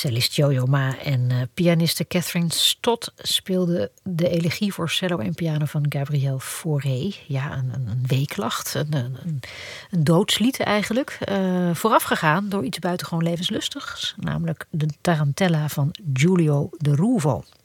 Cellist Yo-Yo Ma en pianiste Catherine Stott speelden de elegie voor cello en piano van Gabriel Fauré. Ja, een weeklacht, een doodslied eigenlijk. Voorafgegaan door iets buitengewoon levenslustigs, namelijk de Tarantella van Giulio de Ruvo.